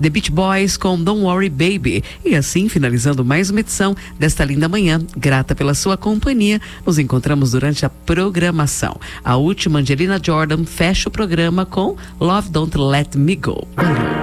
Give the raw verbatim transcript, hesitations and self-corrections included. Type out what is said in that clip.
The Beach Boys com Don't Worry Baby. E assim, finalizando mais uma edição desta linda manhã, grata pela sua companhia, nos encontramos durante a programação. A última, Angelina Jordan, fecha o programa com Love Don't Let Me Go. Valeu!